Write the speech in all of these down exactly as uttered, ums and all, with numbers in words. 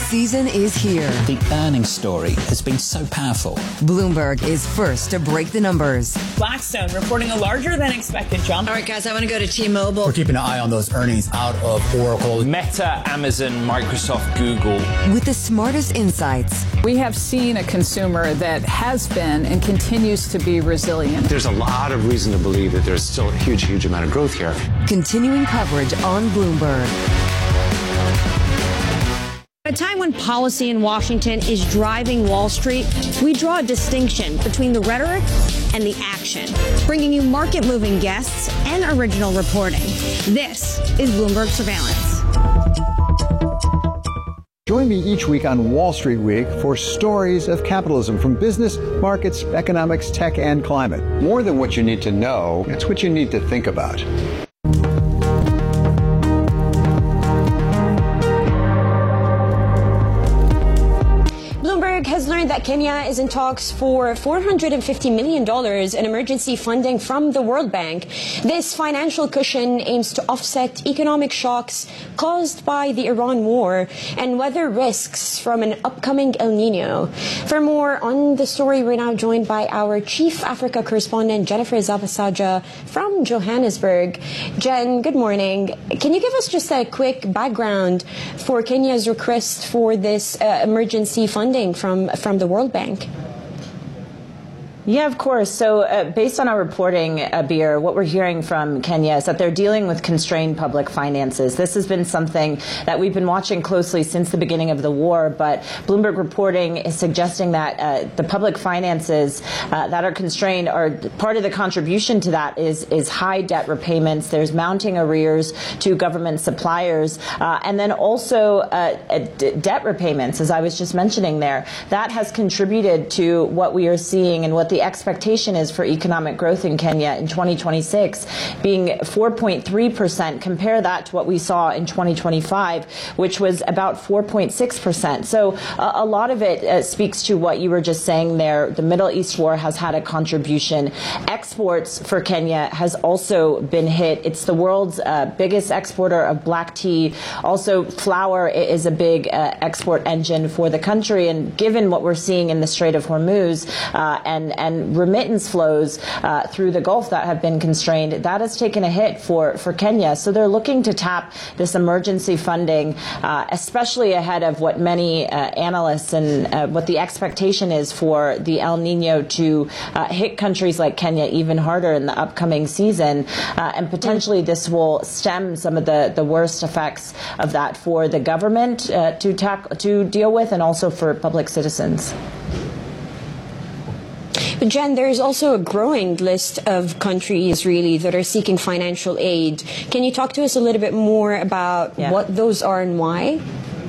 season is here. The earnings story has been so powerful. Bloomberg is first to break the numbers. Blackstone reporting a larger than expected jump. All right, guys, I want to go to T-Mobile. We're keeping an eye on those earnings out of Oracle, Meta, Amazon, Microsoft, Google. With the smartest insights. We have seen a consumer that has been and continues to be resilient. There's a lot of reason to believe that there's still a huge, huge amount of growth here. Continuing coverage on Bloomberg. At a time when policy in Washington is driving Wall Street, we draw a distinction between the rhetoric and the action, bringing you market-moving guests and original reporting. This is Bloomberg Surveillance. Join me each week on Wall Street Week for stories of capitalism from business, markets, economics, tech, and climate. More than what you need to know, it's what you need to think about. Bloomberg has learned that Kenya is in talks for four hundred fifty million dollars in emergency funding from the World Bank. This financial cushion aims to offset economic shocks caused by the Iran war and weather risks from an upcoming El Nino. For more on the story, we're now joined by our Chief Africa correspondent, Jennifer Zabasaja from Johannesburg. Jen, good morning. Can you give us just a quick background for Kenya's request for this uh, emergency funding from from the World Bank? Yeah, of course. So uh, based on our reporting, Abir, what we're hearing from Kenya is that they're dealing with constrained public finances. This has been something that we've been watching closely since the beginning of the war, but Bloomberg reporting is suggesting that uh, the public finances uh, that are constrained are part of the contribution to that is, is high debt repayments. There's mounting arrears to government suppliers, uh, and then also uh, d- debt repayments, as I was just mentioning there. That has contributed to what we are seeing and what the expectation is for economic growth in Kenya in twenty twenty-six being four point three percent. Compare that to what we saw in twenty twenty-five, which was about four point six percent. So uh, a lot of it uh, speaks to what you were just saying there. The Middle East war has had a contribution. Exports for Kenya has also been hit. It's the world's uh, biggest exporter of black tea. Also, flour is a big uh, export engine for the country. And given what we're seeing in the Strait of Hormuz uh, and and remittance flows uh, through the Gulf that have been constrained, that has taken a hit for, for Kenya. So they're looking to tap this emergency funding, uh, especially ahead of what many uh, analysts and uh, what the expectation is for the El Nino to uh, hit countries like Kenya even harder in the upcoming season. Uh, and potentially this will stem some of the, the worst effects of that for the government uh, to, tack- to deal with, and also for public citizens. But Jen, there is also a growing list of countries really that are seeking financial aid. Can you talk to us a little bit more about yeah. what those are and why?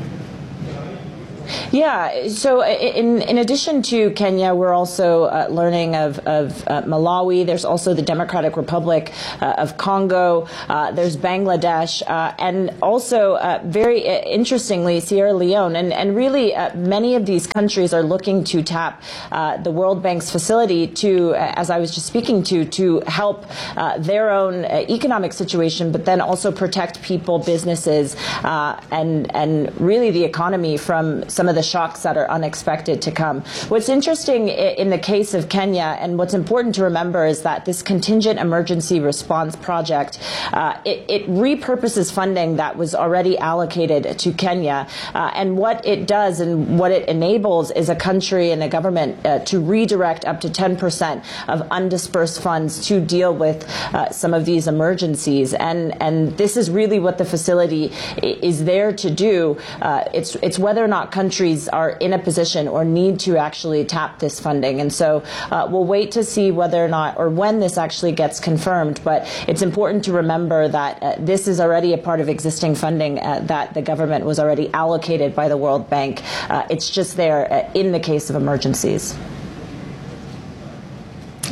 Yeah, so in in addition to Kenya, we're also uh, learning of, of uh, Malawi. There's also the Democratic Republic uh, of Congo. Uh, there's Bangladesh, uh, and also uh, very uh, interestingly, Sierra Leone. And, and really, uh, many of these countries are looking to tap uh, the World Bank's facility to, uh, as I was just speaking to, to help uh, their own uh, economic situation, but then also protect people, businesses, uh, and and really the economy from some of the shocks that are unexpected to come. What's interesting in the case of Kenya, and what's important to remember, is that this contingent emergency response project, uh, it, it repurposes funding that was already allocated to Kenya. Uh, and what it does and what it enables is a country and a government uh, to redirect up to ten percent of undispersed funds to deal with uh, some of these emergencies. And, and this is really what the facility is there to do. Uh, it's, it's whether or not countries are in a position or need to actually tap this funding. And so uh, we'll wait to see whether or not or when this actually gets confirmed. But it's important to remember that uh, this is already a part of existing funding uh, that the government was already allocated by the World Bank. Uh, it's just there uh, in the case of emergencies.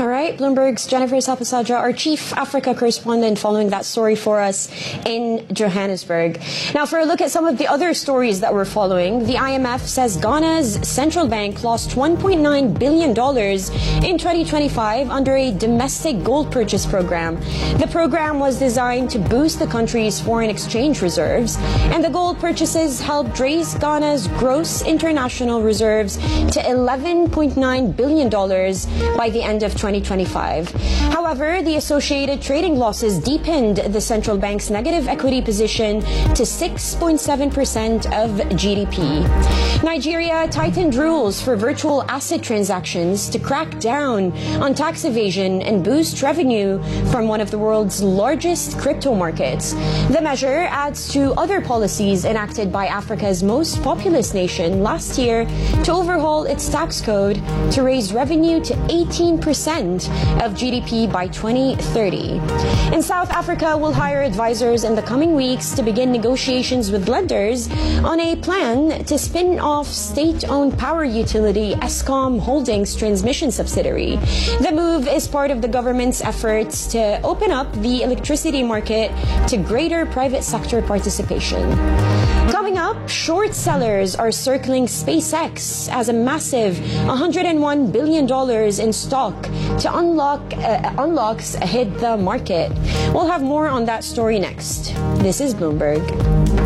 All right, Bloomberg's Jennifer Sapasadra, our chief Africa correspondent, following that story for us in Johannesburg. Now, for a look at some of the other stories that we're following, the I M F says Ghana's central bank lost one point nine billion dollars in twenty twenty-five under a domestic gold purchase program. The program was designed to boost the country's foreign exchange reserves, and the gold purchases helped raise Ghana's gross international reserves to eleven point nine billion dollars by the end of twenty twenty-five. However, the associated trading losses deepened the central bank's negative equity position to six point seven percent of G D P. Nigeria tightened rules for virtual asset transactions to crack down on tax evasion and boost revenue from one of the world's largest crypto markets. The measure adds to other policies enacted by Africa's most populous nation last year to overhaul its tax code to raise revenue to eighteen percent of G D P by twenty thirty. In South Africa, will hire advisors in the coming weeks to begin negotiations with lenders on a plan to spin off state-owned power utility Eskom Holdings transmission subsidiary. The move is part of the government's efforts to open up the electricity market to greater private sector participation. Coming up, short sellers are circling SpaceX as a massive one hundred one billion dollars in stock to unlock uh, unlocks hit the market. We'll have more on that story next. This is Bloomberg.